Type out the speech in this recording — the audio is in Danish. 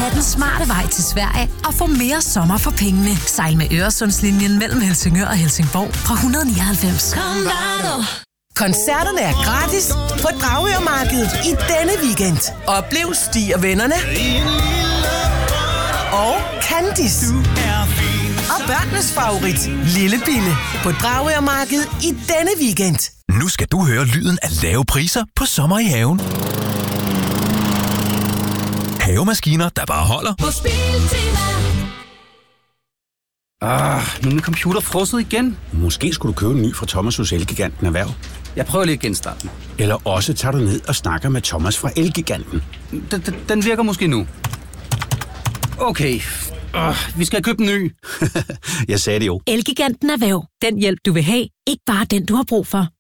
er den smarte vej til Sverige og få mere sommer for pengene. Sejl med Øresundslinjen mellem Helsingør og Helsingborg fra 199. Koncerterne er gratis på Dragørmarkedet i denne weekend. Oplev Stig og vennerne og Candice. Og børnenes favorit, Lille Bille, på Dragørmarkedet i denne weekend. Nu skal du høre lyden af lave priser på sommer i haven. Havemaskiner, der bare holder. På Biltema. Nu er min computer frosset igen. Måske skulle du købe en ny fra Thomas hos Elgiganten Erhverv. Jeg prøver lige at genstarte den. Eller også tager du ned og snakker med Thomas fra Elgiganten. Den virker måske nu. Okay. Vi skal købe en ny. Jeg sagde det jo. Elgiganten Erhverv. Den hjælp, du vil have. Ikke bare den, du har brug for.